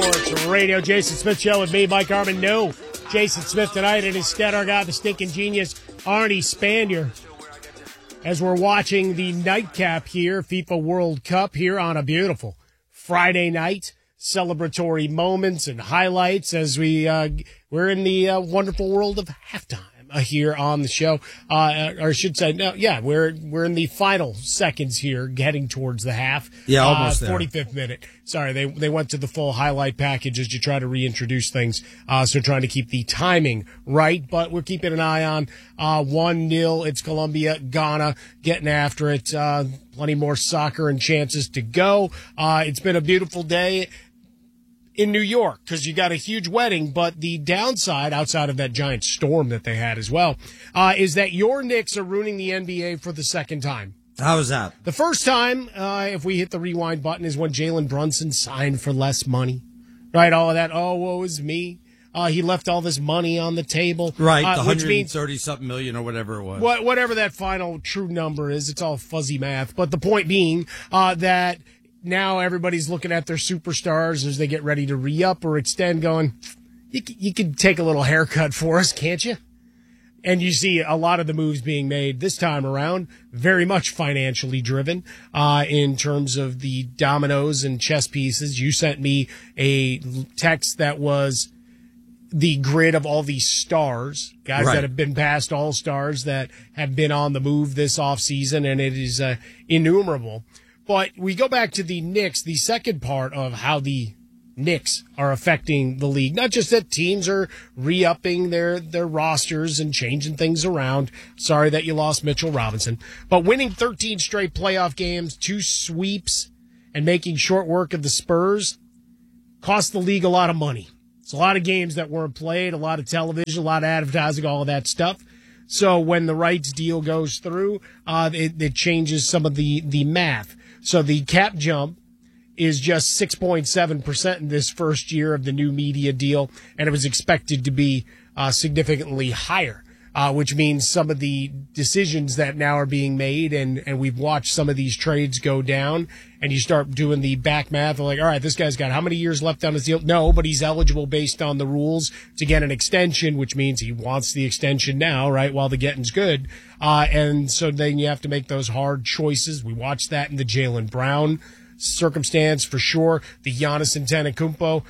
Sports Radio. Jason Smith Show with me, Mike Harmon. No Jason Smith tonight, and instead our guy, the stinking genius, Arnie Spanier. As we're watching the nightcap here, FIFA World Cup here on a beautiful Friday night. Celebratory moments and highlights as we're in the wonderful world of halftime here on the show. Or I should say, no, yeah, we're in the final seconds here, heading towards the half. Yeah, almost there. 45th minute. Sorry, they went to the full highlight package as you try to reintroduce things. So trying to keep the timing right, but we're keeping an eye on 1-0. It's Colombia, Ghana getting after it. Plenty more soccer and chances to go. It's been a beautiful day in New York because you got a huge wedding, but the downside, outside of that giant storm that they had as well, is that your Knicks are ruining the NBA for the second time. How was that? The first time, if we hit the rewind button, is when Jalen Brunson signed for less money. Right, all of that, oh, woe is me. He left all this money on the table. Right, the 130-something million or whatever it was. Whatever that final true number is, it's all fuzzy math. But the point being that now everybody's looking at their superstars as they get ready to re-up or extend, going, you could take a little haircut for us, can't you? And you see a lot of the moves being made this time around, very much financially driven in terms of the dominoes and chess pieces. You sent me a text that was the grid of all these stars, guys that have been past all-stars that have been on the move this offseason, and it is innumerable. But we go back to the Knicks, the second part of how the Knicks are affecting the league. Not just that teams are re-upping their rosters and changing things around. Sorry that you lost Mitchell Robinson. But winning 13 straight playoff games, 2 sweeps, and making short work of the Spurs cost the league a lot of money. It's a lot of games that weren't played, a lot of television, a lot of advertising, all of that stuff. So when the rights deal goes through, it changes some of the math. So the cap jump is just 6.7% in this first year of the new media deal, and it was expected to be significantly higher, which means some of the decisions that now are being made, and we've watched some of these trades go down, and you start doing the back math of like, all right, this guy's got how many years left on his deal? No, but he's eligible based on the rules to get an extension, which means he wants the extension now, right, while the getting's good. And so then you have to make those hard choices. We watched that in the Jaylen Brown circumstance for sure. The Giannis Antetokounmpo,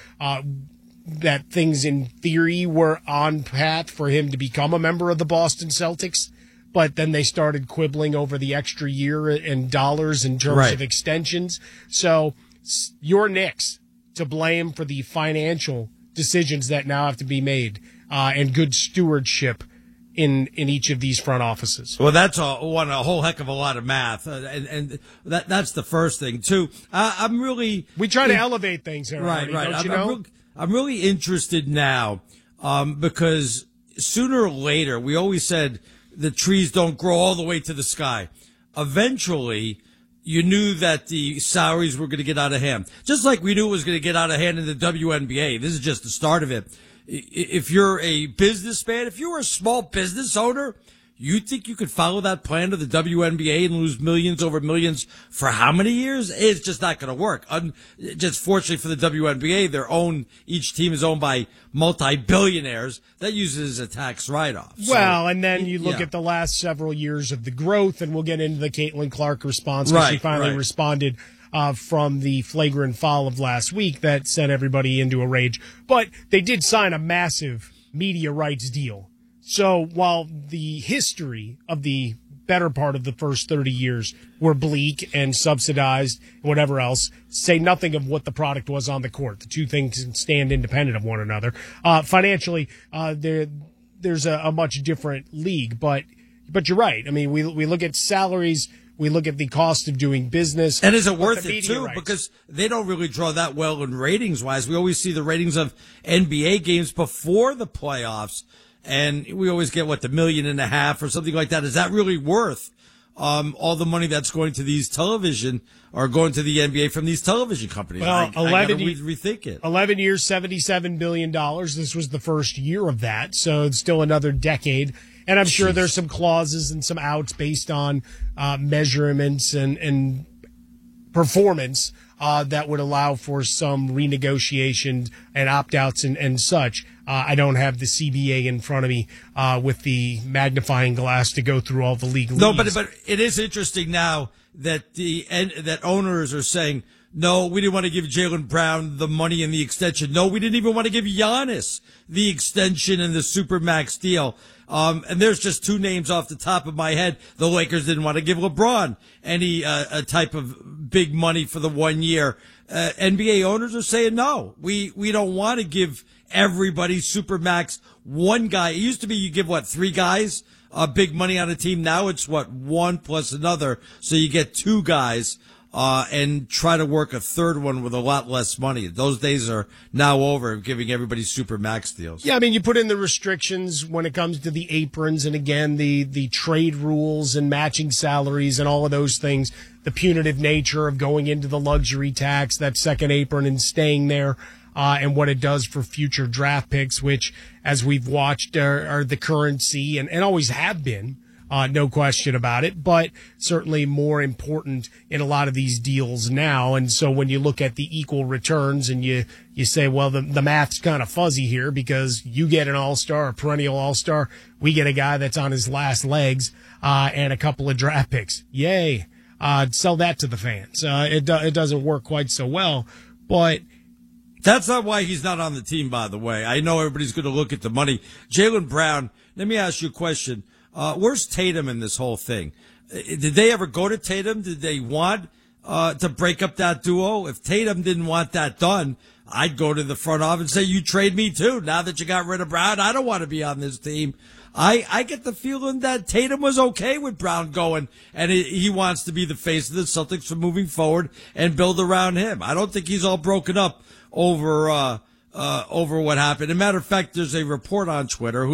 that things in theory were on path for him to become a member of the Boston Celtics, but then they started quibbling over the extra year and dollars in terms of extensions. So your Knicks to blame for the financial decisions that now have to be made and good stewardship in each of these front offices. Well, that's a whole heck of a lot of math, and that's the first thing too. I'm really we try to elevate things here, right. Don't you know? I'm really interested now because sooner or later we always said the trees don't grow all the way to the sky. Eventually, you knew that the salaries were going to get out of hand, just like we knew it was going to get out of hand in the WNBA. This is just the start of it. If you're a businessman, if you were a small business owner, you think you could follow that plan to the WNBA and lose millions over millions for how many years? It's just not going to work. Just fortunately for the WNBA, each team is owned by multi-billionaires that uses a tax write-off. Well, and then you look at the last several years of the growth, and we'll get into the Caitlin Clark response because she finally responded from the flagrant foul of last week that sent everybody into a rage. But they did sign a massive media rights deal. So while the history of the better part of the first 30 years were bleak and subsidized, whatever else, say nothing of what the product was on the court. The two things can stand independent of one another. Financially, there's a much different league, but you're right. I mean, we look at salaries. We look at the cost of doing business. And is it worth it, too? Rights. Because they don't really draw that well in ratings-wise. We always see the ratings of NBA games before the playoffs, and we always get, the $1.5 million or something like that. Is that really worth all the money that's going to these television or going to the NBA from these television companies? Well, I gotta rethink it. 11 years, $77 billion. This was the first year of that, so it's still another decade. And I'm sure there's some clauses and some outs based on measurements and performance that would allow for some renegotiation and opt-outs and such. I don't have the CBA in front of me with the magnifying glass to go through all the league. No, but it is interesting now that that owners are saying, no, we didn't want to give Jaylen Brown the money and the extension. No, we didn't even want to give Giannis the extension and the Supermax deal. And there's just two names off the top of my head. The Lakers didn't want to give LeBron any a type of big money for the 1 year. NBA owners are saying, no, we don't want to give everybody Supermax one guy. It used to be you give, three guys big money on a team. Now it's, one plus another. So you get two guys. And try to work a third one with a lot less money. Those days are now over, giving everybody super max deals. Yeah, I mean, you put in the restrictions when it comes to the aprons and, again, the trade rules and matching salaries and all of those things, the punitive nature of going into the luxury tax, that second apron and staying there, and what it does for future draft picks, which, as we've watched, are the currency and always have been. No question about it, but certainly more important in a lot of these deals now. And so when you look at the equal returns and you say, well, the math's kind of fuzzy here because you get an all-star, a perennial all-star. We get a guy that's on his last legs, and a couple of draft picks. Yay. Sell that to the fans. It doesn't work quite so well, but that's not why he's not on the team, by the way. I know everybody's going to look at the money. Jaylen Brown, let me ask you a question. Where's Tatum in this whole thing? Did they ever go to Tatum? Did they want to break up that duo? If Tatum didn't want that done, I'd go to the front office and say, you trade me too. Now that you got rid of Brown, I don't want to be on this team. I get the feeling that Tatum was okay with Brown going, and he wants to be the face of the Celtics for moving forward and build around him. I don't think he's all broken up over what happened. As a matter of fact, there's a report on Twitter